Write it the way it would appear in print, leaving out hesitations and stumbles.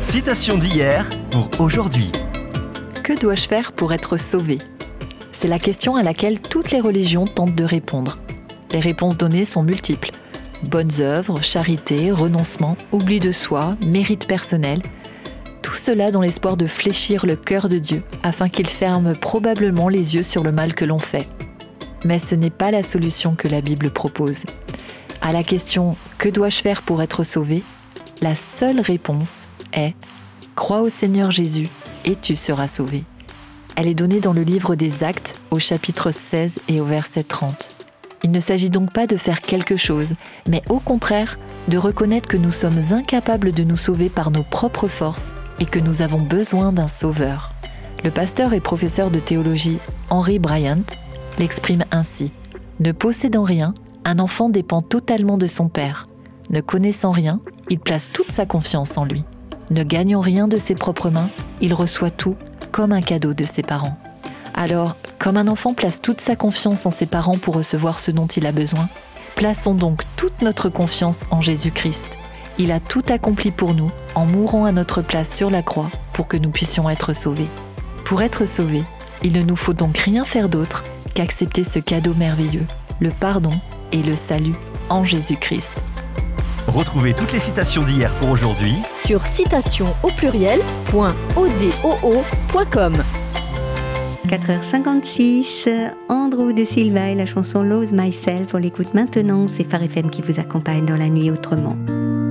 Citation d'hier pour aujourd'hui. Que dois-je faire pour être sauvé ? C'est la question à laquelle toutes les religions tentent de répondre. Les réponses données sont multiples. Bonnes œuvres, charité, renoncement, oubli de soi, mérite personnel. Tout cela dans l'espoir de fléchir le cœur de Dieu afin qu'il ferme probablement les yeux sur le mal que l'on fait. Mais ce n'est pas la solution que la Bible propose. À la question « Que dois-je faire pour être sauvé ?», la seule réponse est « Crois au Seigneur Jésus et tu seras sauvé ». Elle est donnée dans le livre des Actes au chapitre 16 et au verset 30. Il ne s'agit donc pas de faire quelque chose, mais au contraire de reconnaître que nous sommes incapables de nous sauver par nos propres forces et que nous avons besoin d'un sauveur. Le pasteur et professeur de théologie Henry Bryant l'exprime ainsi. Ne possédant rien, un enfant dépend totalement de son père. Ne connaissant rien, il place toute sa confiance en lui. Ne gagnant rien de ses propres mains, il reçoit tout comme un cadeau de ses parents. Alors, comme un enfant place toute sa confiance en ses parents pour recevoir ce dont il a besoin, plaçons donc toute notre confiance en Jésus-Christ. Il a tout accompli pour nous en mourant à notre place sur la croix pour que nous puissions être sauvés. Pour être sauvés, il ne nous faut donc rien faire d'autre qu'accepter ce cadeau merveilleux, le pardon et le salut en Jésus-Christ. Retrouvez toutes les citations d'hier pour aujourd'hui sur citations.odoo.com. 4h56, Andrew de Silva et la chanson Lose Myself. On l'écoute maintenant, c'est Phare FM qui vous accompagne dans la nuit autrement.